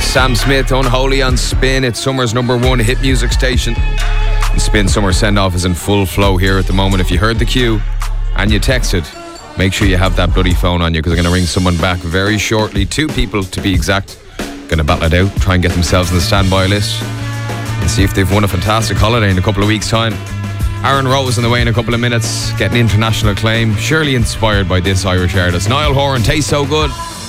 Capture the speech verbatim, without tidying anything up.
Sam Smith, Unholy on Spin. It's Summer's number one hit music station. And Spin Summer Send-Off is in full flow here at the moment. If you heard the cue and you texted, make sure you have that bloody phone on you, because I'm going to ring someone back very shortly. Two people to be exact. Going to battle it out, try and get themselves on the standby list and see if they've won a fantastic holiday in a couple of weeks' time. Aaron Rose on the way in a couple of minutes, getting international acclaim, surely inspired by this Irish artist. Niall Horan, Tastes So Good.